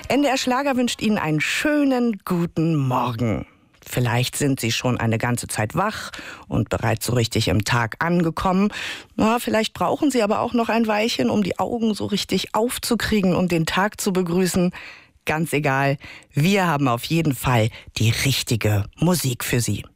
NDR Schlager wünscht Ihnen einen schönen guten Morgen. Vielleicht sind Sie schon eine ganze Zeit wach und bereits so richtig im Tag angekommen. Vielleicht brauchen Sie aber auch noch ein Weilchen, um die Augen so richtig aufzukriegen und den Tag zu begrüßen. Ganz egal, wir haben auf jeden Fall die richtige Musik für Sie.